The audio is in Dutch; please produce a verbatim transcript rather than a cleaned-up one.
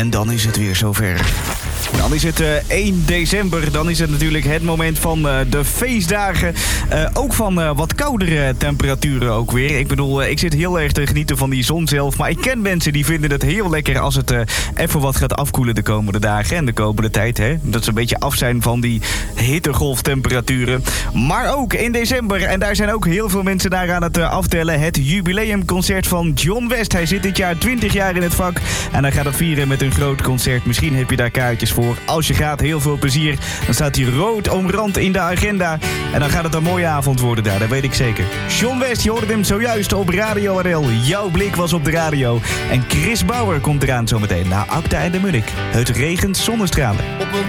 En dan is het weer zover. Dan is het uh, één december. Dan is het natuurlijk het moment van uh, de feestdagen. Uh, ook van uh, wat koudere temperaturen ook weer. Ik bedoel, uh, ik zit heel erg te genieten van die zon zelf. Maar ik ken mensen die vinden het heel lekker als het uh, even wat gaat afkoelen de komende dagen. En de komende tijd, hè. Dat ze een beetje af zijn van die hittegolftemperaturen. Maar ook in december, en daar zijn ook heel veel mensen daar aan het uh, aftellen. Het jubileumconcert van John West. Hij zit dit jaar twintig jaar in het vak. En hij gaat het vieren met een groot concert. Misschien heb je daar kaartjes voor. Als je gaat, heel veel plezier. Dan staat hij rood omrand in de agenda. En dan gaat het een mooie avond worden daar, dat weet ik zeker. John West, je hoorde hem zojuist op Radio R L. Jouw blik was op de radio. En Chris Bauer komt eraan zometeen na Acta en de Munnik. Het regent zonnestralen. Op een